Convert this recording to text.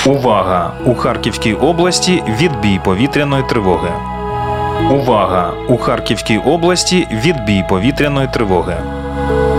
Увага! У Харківській області відбій повітряної тривоги. Увага! У Харківській області відбій повітряної тривоги.